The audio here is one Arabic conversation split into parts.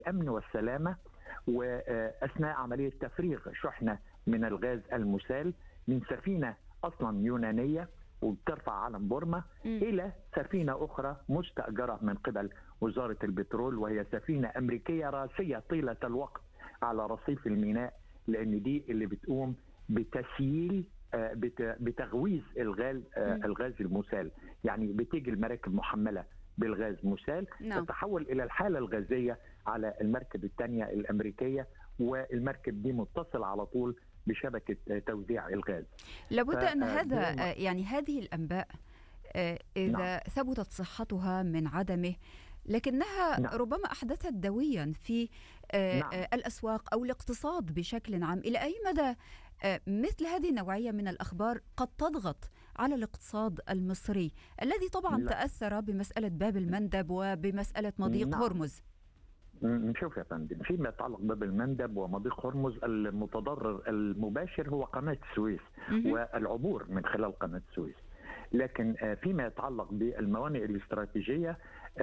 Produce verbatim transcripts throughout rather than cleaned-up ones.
الأمن والسلامة، وأثناء عملية تفريغ شحنة من الغاز المسال من سفينة أصلا يونانية وبترفع علم بورما م. إلى سفينة أخرى مستأجرة من قبل وزارة البترول، وهي سفينة أمريكية راسية طيلة الوقت على رصيف الميناء، لأن دي اللي بتقوم بتسييل بتغويز الغاز الغاز المسال. يعني بتيجي المراكب محملة بالغاز مسال نعم. تتحول إلى الحالة الغازية على المركب الثانية الأمريكية، والمركب دي متصل على طول بشبكة توزيع الغاز. لابد أن هذا يعني هذه الأنباء إذا نعم. ثبتت صحتها من عدمه، لكنها نعم. ربما أحدثت دويا في نعم. الأسواق أو الاقتصاد بشكل عام. إلى أي مدى مثل هذه النوعية من الأخبار قد تضغط على الاقتصاد المصري الذي طبعا لا. تأثر بمسألة باب المندب وبمسألة مضيق نعم. هرمز؟ شوف يا فندم، فيما يتعلق باب المندب ومضيق هرمز، المتضرر المباشر هو قناة السويس والعبور من خلال قناة السويس. لكن فيما يتعلق بالموانئ الاستراتيجية،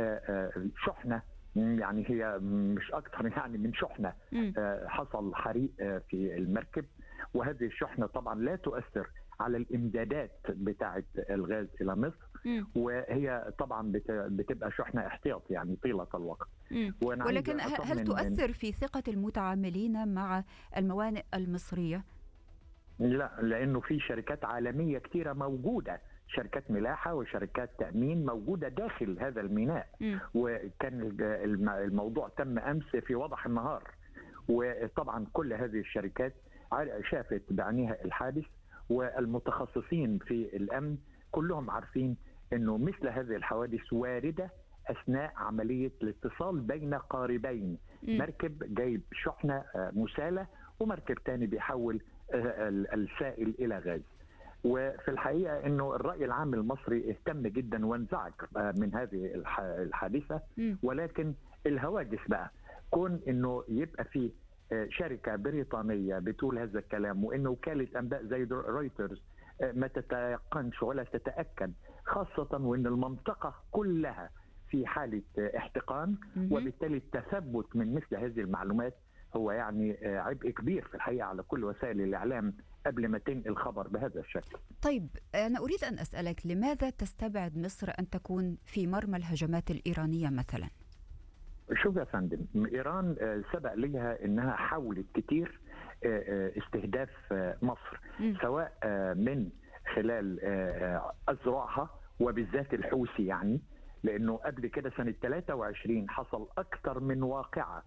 شحنة يعني هي مش أكثر يعني من شحنة حصل حريق في المركب، وهذه الشحنة طبعا لا تؤثر على الإمدادات بتاعة الغاز إلى مصر، وهي طبعا بتبقى شحنة احتياط يعني طيلة الوقت. ولكن هل تؤثر في ثقة المتعاملين مع الموانئ المصرية؟ لا، لأنه في شركات عالمية كثيرة موجودة، شركات ملاحة وشركات تأمين موجودة داخل هذا الميناء، م. وكان الموضوع تم أمس في وضح النهار، وطبعا كل هذه الشركات شافت بعينها الحادث، والمتخصصين في الأمن كلهم عارفين أنه مثل هذه الحوادث واردة أثناء عملية الاتصال بين قاربين، م. مركب جايب شحنة مسالة ومركب تاني بيحول السائل إلى غاز. وفي الحقيقة أنه الرأي العام المصري اهتم جدا وانزعج من هذه الحادثة، ولكن الهواجس بقى كون أنه يبقى فيه شركة بريطانية بتقول هذا الكلام، وأنه وكالة أنباء زي رويترز ما تتيقنش ولا تتأكد، خاصة وأن المنطقة كلها في حالة احتقان، وبالتالي التثبت من مثل هذه المعلومات هو يعني عبء كبير في الحقيقة على كل وسائل الإعلام قبل ما تنقل الخبر بهذا الشكل. طيب أنا أريد أن أسألك، لماذا تستبعد مصر أن تكون في مرمى الهجمات الإيرانية مثلا؟ شوف يا فندم، إيران سبق لها أنها حاولت كتير استهداف مصر، م. سواء من خلال أذرعها وبالذات الحوثي، يعني لأنه قبل كده سنة ثلاثة وعشرين حصل أكثر من واقعة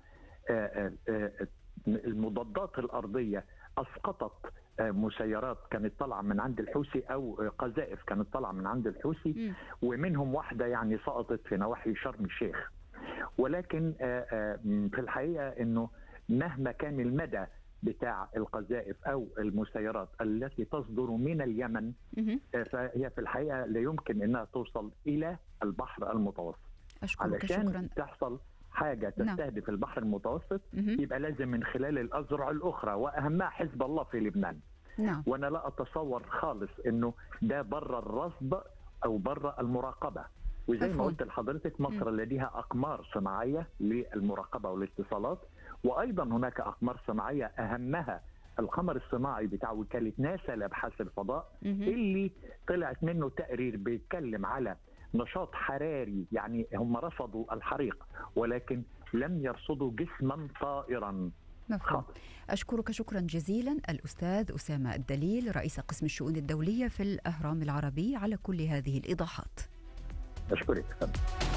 المضادات الأرضية أسقطت مسيرات كانت طالعة من عند الحوثي أو قذائف كانت طالعة من عند الحوثي، ومنهم واحدة يعني سقطت في نواحي شرم الشيخ. ولكن في الحقيقة أنه مهما كان المدى بتاع القذائف أو المسيرات التي تصدر من اليمن، فهي في الحقيقة لا يمكن أنها توصل إلى البحر المتوسط. أشكرك علشان شكرا. تحصل حاجة تستهدف نعم. البحر المتوسط يبقى لازم من خلال الأذرع الأخرى، وأهمها حزب الله في لبنان. نعم. وأنا لا أتصور خالص أنه ده بره الرصد أو بره المراقبة. وزي ما قلت لحضرتك، مصر م. لديها أقمار صناعية للمراقبة والاتصالات، وأيضا هناك أقمار صناعية أهمها القمر الصناعي بتاع وكالة ناسا لأبحاث الفضاء، م. اللي طلعت منه تقرير بيتكلم على نشاط حراري، يعني هم رصدوا الحريق ولكن لم يرصدوا جسما طائرا. مفهوم. أشكرك شكرا جزيلا الأستاذ أسامة الدليل، رئيس قسم الشؤون الدولية في الأهرام العربي، على كل هذه الإيضاحات. أشكرك.